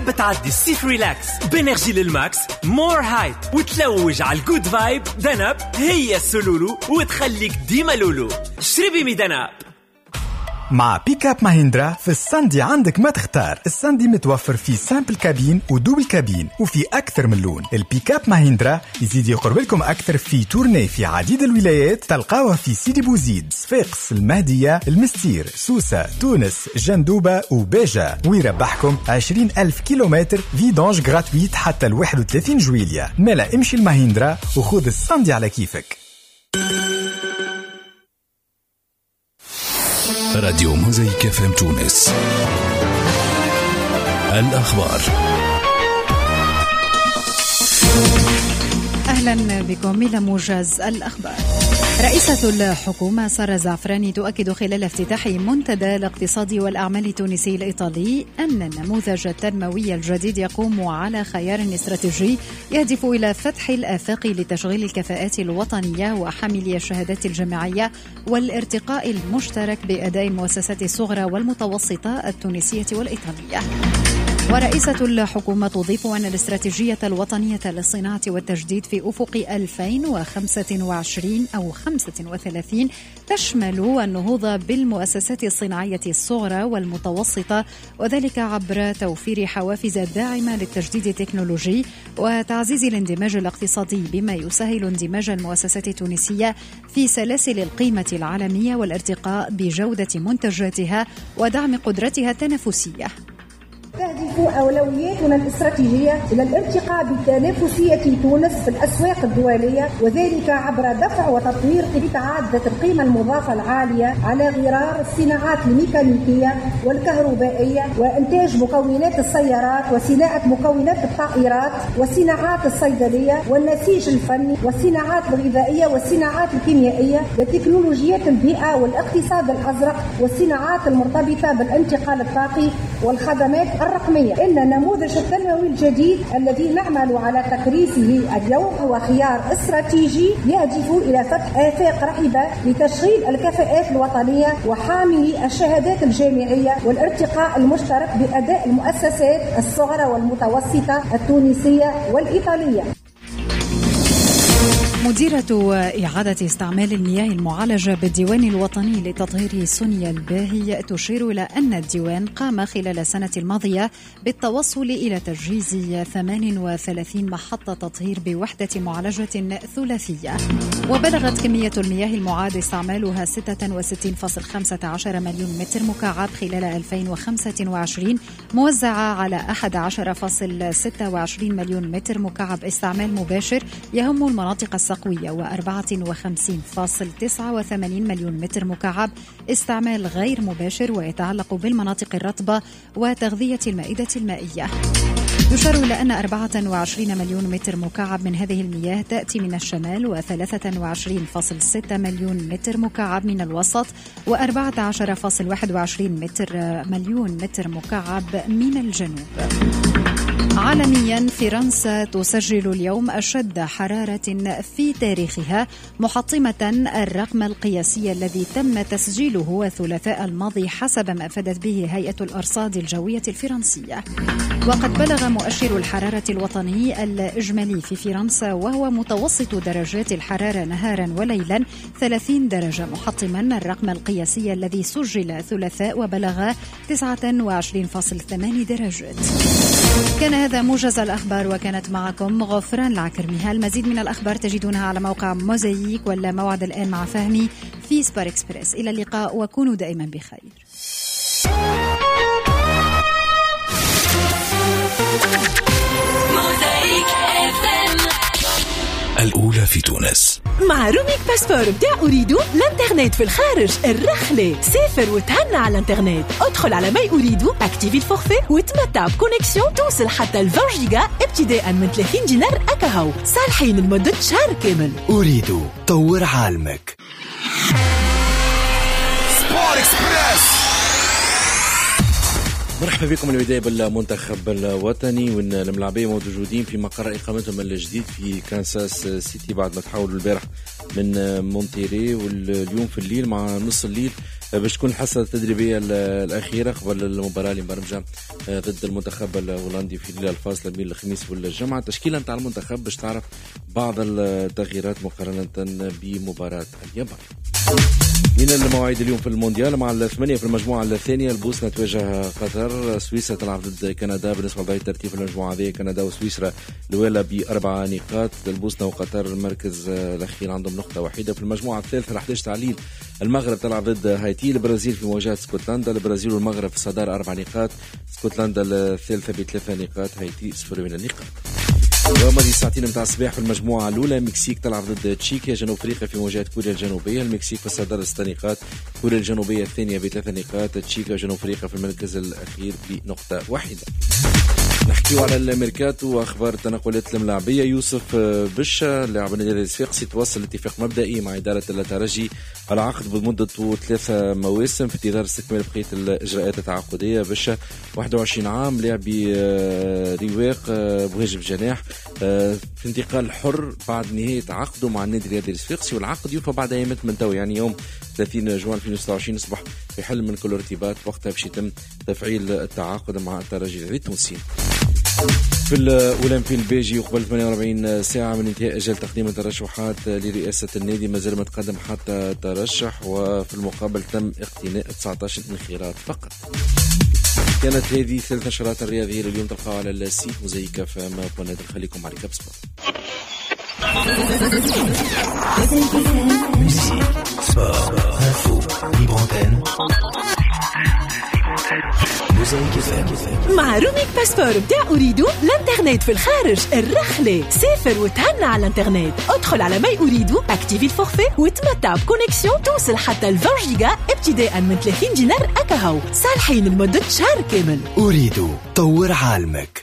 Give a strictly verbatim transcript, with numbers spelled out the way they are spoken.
بتعدي الصيف ريلاكس بانرجي للماكس مور هايت وتلوج على الجود فايب. دنب هي السلولو وتخليك ديما لولو. شربي مي دنب. مع بيك اب ماهندرا في الساندي عندك ما تختار. الساندي متوفر فيه سامبل كابين ودوبل كابين وفي أكثر من لون. البيك اب ماهندرا يزيد يقرب لكم أكثر في تورني في عديد الولايات. تلقاوها في سيدي بوزيد، صفاقس، المهدية، المستير، سوسة، تونس، جندوبة وباجة. ويربحكم عشرين ألف كيلومتر فيدونج غراتويت حتى الواحد وثلاثين جويلية. ملا امشي الماهندرا وخذ الساندي على كيفك. راديو موزايك اف ام تونس. الأخبار. أهلا بكم إلى موجز الأخبار. رئيسة الحكومة سارة زعفراني تؤكد خلال افتتاح منتدى الاقتصاد والأعمال التونسي الإيطالي أن النموذج التنموي الجديد يقوم على خيار استراتيجي يهدف إلى فتح الآفاق لتشغيل الكفاءات الوطنية وحاملي الشهادات الجامعية والارتقاء المشترك بأداء المؤسسات الصغرى والمتوسطة التونسية والإيطالية. ورئيسة الحكومة تضيف أن الاستراتيجية الوطنية للصناعة والتجديد في أفق ألفين وخمسة وعشرين أو خمسة وثلاثين تشمل النهوض بالمؤسسات الصناعية الصغرى والمتوسطة، وذلك عبر توفير حوافز داعمة للتجديد التكنولوجي وتعزيز الاندماج الاقتصادي بما يسهل اندماج المؤسسات التونسية في سلاسل القيمة العالمية والارتقاء بجودة منتجاتها ودعم قدرتها التنافسية. تهدف أولوياتنا الاستراتيجية إلى الارتقاء بتنافسية تونس في الأسواق الدولية، وذلك عبر دفع وتطوير قطاعات ذات القيمة المضافة العالية على غرار الصناعات الميكانيكية والكهربائية وإنتاج مكونات السيارات وصناعة مكونات الطائرات والصناعات الصيدلية والنسيج الفني والصناعات الغذائية والصناعات الكيميائية وتكنولوجيات البيئة والاقتصاد الأزرق والصناعات المرتبطة بالانتقال الطاقي والخدمات الرقمية. إن النموذج التنموي الجديد الذي نعمل على تكريسه اليوم هو خيار استراتيجي يهدف إلى فتح آفاق رحبة لتشغيل الكفاءات الوطنية وحاملي الشهادات الجامعية والارتقاء المشترك بأداء المؤسسات الصغرى والمتوسطة التونسية والإيطالية. مديرة إعادة استعمال المياه المعالجة بالديوان الوطني لتطهير سونيا الباهي تشير إلى أن الديوان قام خلال السنة الماضية بالتوصل إلى تجهيز ثمان وثلاثين محطة تطهير بوحدة معالجة ثلاثية، وبلغت كمية المياه المعاد استعمالها ستة وستين فاصلة خمسة عشر مليون متر مكعب خلال ألفين وخمسة وعشرين، موزعة على أحد عشر فاصلة ستة وعشرين مليون متر مكعب استعمال مباشر يهم المناطق السقوية، وأربعة وخمسين فاصلة تسعة وثمانين مليون متر مكعب استعمال غير مباشر ويتعلق بالمناطق الرطبة وتغذية المائدة المائية. يشار إلى أن أربعة وعشرين مليون متر مكعب من هذه المياه تأتي من الشمال، وثلاثة وعشرين فاصلة ستة مليون متر مكعب من الوسط، وأربعة عشر فاصلة واحد وعشرين متر مليون متر مكعب من الجنوب. عالميا، فرنسا تسجل اليوم أشد حرارة في تاريخها محطمة الرقم القياسي الذي تم تسجيله الثلاثاء الماضي حسب ما أفادت به هيئة الأرصاد الجوية الفرنسية. وقد بلغ مؤشر الحرارة الوطني الإجمالي في فرنسا وهو متوسط درجات الحرارة نهارا وليلا ثلاثين درجة، محطما الرقم القياسي الذي سجل الثلاثاء وبلغ تسعة وعشرين فاصلة ثمانية درجات. كان هذا موجز الأخبار، وكانت معكم غفران العكرمي. المزيد من الأخبار تجدونها على موقع موزايك، ولا موعد الآن مع فهمي في سبار إكسبريس. إلى اللقاء وكونوا دائما بخير. الأولى في تونس. مع روميك باسبور بتاع أريدو الانترنت في الخارج الرخلة. سافر وتهنى على الانترنت. ادخل على ماي أريدو، اكتيفي الفورفي وتمتع بكونيكسيون توصل حتى عشرين جيجا ابتداء من ثلاثين دينار أكاهو، صالحين لمدة شهر كامل. أريدو، طور عالمك. سبور إكسبريس. مرحبا بكم البداية بالمنتخب الوطني، وان الملاعبية موجودين في مقر إقامتهم الجديد في كانساس سيتي بعد ما تحولوا البارح من مونتيري، واليوم في الليل مع نص الليل باش تكون الحصة التدريبية الأخيرة قبل المباراة اللي مبرمجة ضد المنتخب الهولندي في الليلة الفاصلة بين الخميس والجمعة. التشكيلة نتاع المنتخب باش تعرف بعض التغييرات مقارنة بمباراة اليابان. من المواعيد اليوم في المونديال مع الثمانية في المجموعة الثانية البوسنة تواجه قطر، سويسرا تلعب ضد كندا. بالنسبة لضعيف الترتيب في المجموعة هذه كندا وسويسرا الأولى بأربع نقاط، البوسنة وقطر المركز الأخير عندهم نقطة واحدة. في المجموعة الثالثة راح تجي تعليل، المغرب تلعب ضد هايتي، البرازيل في مواجهة اسكتلندا، البرازيل والمغرب في الصدارة أربع نقاط، اسكتلندا الثالثة بثلاثة نقاط، هايتي صفر من النقاط. وماضي ساعتين متاع الصباح في المجموعة الأولى المكسيك تلعب ضد تشيكيا، جنوب أفريقيا في مواجهة كوريا الجنوبية، المكسيك في الصدارة ست نقاط، كوريا الجنوبية الثانية بثلاث نقاط، تشيكيا وجنوب أفريقيا في المركز الأخير بنقطة واحدة. نحكيو على الميركاتو واخبار التنقلات الملاعبيه. يوسف بشا لاعب النادي الصفاقسي توصل لاتفاق مبدئي مع اداره الترجي على عقد بمده ثلاثه مواسم في انتظار استكمال بقيه الاجراءات التعاقديه. بشا واحد وعشرين عام، لاعب رواق مهاجم جناح، في انتقال حر بعد نهايه عقده مع النادي الصفاقسي، والعقد يوفى بعد ايامات من تو، يعني يوم ثلاثين جوان ألفين وستة وعشرين اصبح في حل من كل ارتباط، وقتها باش يتم تفعيل التعاقد مع الترجي التونسي. في الأولمبي البيجي وقبل ثمانية وأربعين ساعة من انتهاء أجل تقديم الترشحات لرئاسة النادي مازال ما تقدم حتى ترشح، وفي المقابل تم اقتناء تسعة عشر انخراط فقط. كانت هذه ثلاث نشرات الرياضية اليوم تلقاها على السيت موزايك فام بونادر. خليكم مع ركاب سبورت. مع روميك باسبور بتاع أريدو الانترنت في الخارج الرخلة. سافر وتهنى على الانترنت، ادخل على ماي أريدو، اكتيفي الفورفي وتمتع بكونيكسيون توصل حتى عشرين جيجا ابتداء من ثلاثين دينار أكاهو، صالحين لمدة شهر كامل. أريدو طور عالمك.